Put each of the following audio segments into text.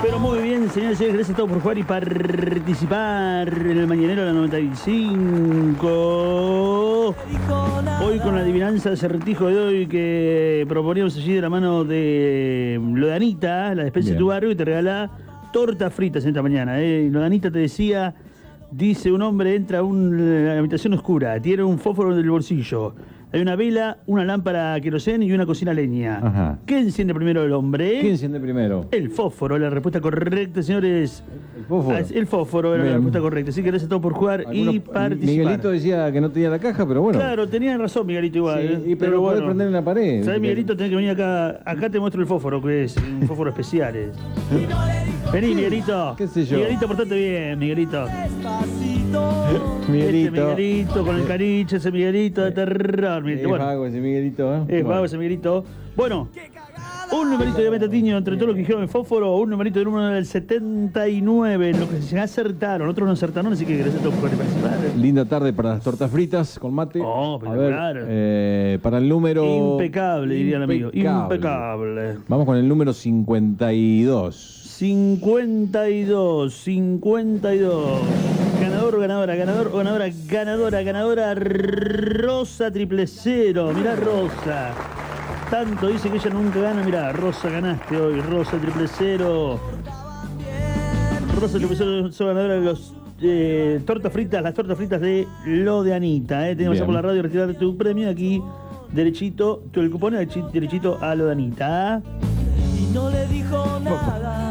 Pero muy bien, señores y señores, gracias a todos por jugar y participar en el Mañanero de la 95. Hoy con la adivinanza de acertijo de hoy que proponíamos allí de la mano de Lodanita, la despensa de tu barrio, y te regala tortas fritas en esta mañana. Lodanita te decía, dice un hombre entra a una habitación oscura, tiene un fósforo en el bolsillo. Hay una vela, una lámpara queroseno y una cocina a leña. Ajá. ¿Qué enciende primero el hombre? ¿Qué enciende primero? El fósforo, la respuesta correcta, señores. El fósforo. El fósforo era la respuesta correcta. Así que gracias a todos por jugar y participar. Miguelito decía que no tenía la caja, pero bueno. Claro, tenían razón Miguelito igual. Sí, pero podés prender en la pared. ¿Sabés, Miguelito? Tenés que venir acá. Acá te muestro el fósforo, que es un fósforo especial. Vení, Miguelito. ¿Qué sé yo? Miguelito, portate bien, Miguelito. Miguelito. Miguelito con el caniche, ese Miguelito de terror. Es vago ese Miguelito, ¿eh? Es vago ese Miguelito. Bueno, un numerito de Metatiño entre todos los que dijeron el fósforo, un numerito de número del 79, los que se acertaron, otros no acertaron, así que gracias a todos por participar. Linda tarde para las tortas fritas con mate. Oh, a ver, espectacular. para el número... Impecable, diría el amigo. Impecable. Vamos con el número 52. 52. Ganadora, Rosa 000. Mirá, Rosa. Tanto dice que ella nunca gana. Mirá, Rosa, ganaste hoy. Rosa 000. Rosa 000 sos ganadora de los tortas fritas, las tortas fritas de lo de Anita. Tenemos que ir por la radio y retirar tu premio aquí, derechito, el cupón derechito a lo de Anita. Y no le dijo nada.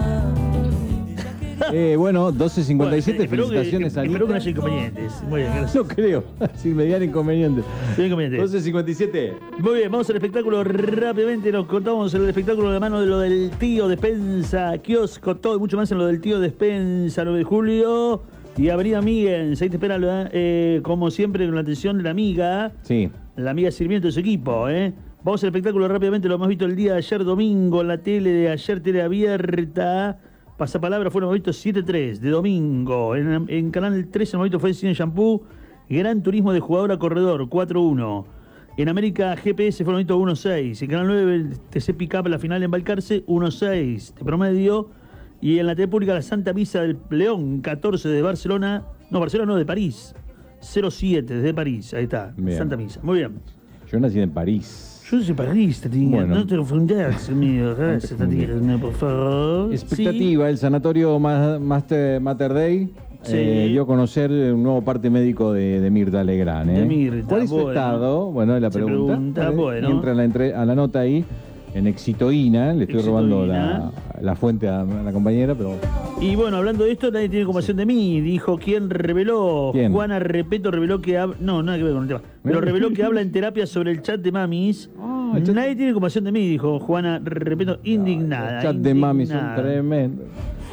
Bueno, 12:57, bueno, felicitaciones a Anita. Espero que no haya inconvenientes. Muy bien, gracias. No creo, sin mediar inconvenientes. Sí, inconvenientes. 12:57. Muy bien, vamos al espectáculo rápidamente. Nos contamos el espectáculo de la mano de lo del tío Despensa, kiosco, todo y mucho más en lo del tío Despensa, 9 de julio. Y Avenida Miguel, ahí te espera, como siempre, con la atención de la amiga. Sí. La amiga sirviente de su equipo, Vamos al espectáculo rápidamente, lo hemos visto el día de ayer domingo en la tele de ayer, tele abierta. Pasapalabra fueron vistos 7-3 de domingo. En Canal 13 el visto fue Cine Shampoo. Gran Turismo de Jugador a Corredor, 4-1. En América GPS fueron vistos 1-6. En Canal 9 TC Pickup la final en Balcarce, 1-6 de promedio. Y en la TV Pública la Santa Misa del León, 14 de Barcelona. No, Barcelona no, de París. 0-7 desde París, ahí está. Bien. Santa Misa, muy bien. Yo nací en París. Yo soy paralista, tío. Bueno. No te confundas, amigo. Gracias, Tatiana, por favor. Expectativa, el sanatorio Mater Dei dio a conocer un nuevo parte médico de Mirta Legrand. De Mirta, ¿Cuál es su bueno. estado? Bueno, es la pregunta. Bueno. Y entra a la nota ahí, en Exitoína. Le estoy robando la fuente a la compañera, pero... Y bueno, hablando de esto, nadie tiene compasión de mí. Dijo, ¿quién reveló? ¿Quién? Juana Repeto reveló que habla... No, nada que ver con el tema. Pero reveló que habla en terapia sobre el chat de mamis. Nadie tiene compasión de mí, dijo Juana Repeto, indignada. Los chats de mamis son tremendos.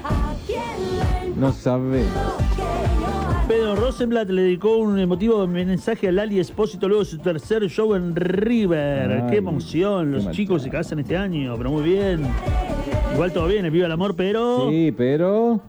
No sabe. Pedro Rosenblatt le dedicó un emotivo mensaje a Lali Espósito luego de su tercer show en River. Ay, qué emoción, los chicos se casan este año, pero muy bien. Igual todo bien, viva el amor, pero... Sí, pero...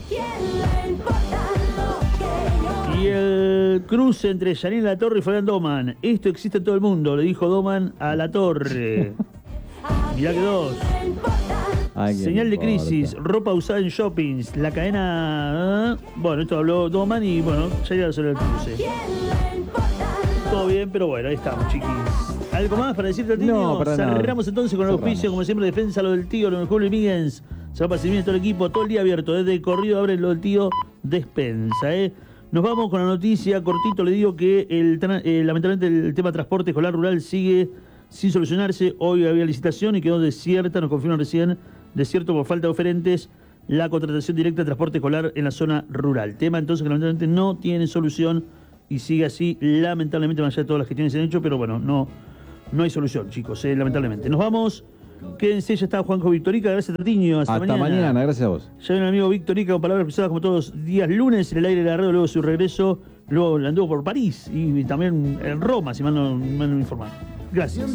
Y el cruce entre Janine Latorre y Fabián Doman. Esto existe en todo el mundo, le dijo Doman a Latorre. Mirá que dos. Señal de crisis, ropa usada en shoppings, la cadena... Bueno, esto habló Doman y bueno, ya iba a hacer el cruce. Todo bien, pero bueno, ahí estamos, chiquis. ¿Algo más para decirte al tío? No, para nada. Cerramos entonces con el auspicio, como siempre, defensa lo del tío, lo del Julio Miguens. Se va para servir todo el equipo, todo el día abierto, desde el corrido abre lo del tío Despensa, Nos vamos con la noticia, cortito le digo que lamentablemente el tema transporte escolar rural sigue sin solucionarse. Hoy había licitación y quedó desierta, nos confirman recién, desierto por falta de oferentes, la contratación directa de transporte escolar en la zona rural. Tema entonces que lamentablemente no tiene solución y sigue así, lamentablemente, más allá de todas las gestiones que se han hecho, pero bueno, no hay solución, chicos, lamentablemente. Nos vamos, quédense, ya está Juanjo Victorica, gracias Tatiño, hasta mañana, gracias a vos. Ya viene el amigo Victorica con palabras cruzadas como todos los días lunes en el aire de la radio, luego su regreso, luego anduvo por París y también en Roma, si mal no me informaron. Gracias.